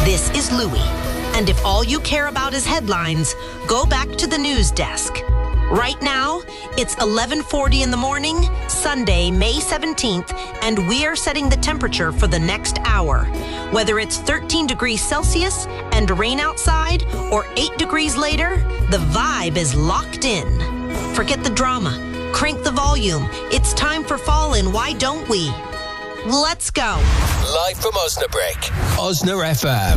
This is Louie. And if all you care about is headlines, go back to the news desk. Right now, it's 11:40 in the morning, Sunday, May 17th, and we are setting the temperature for the next hour. Whether it's 13 degrees Celsius and rain outside or 8 degrees later, the vibe is locked in. Forget the drama. Crank the volume. It's time for fall in Why Don't We? Let's go. Live from Osnabrück, Osna FM.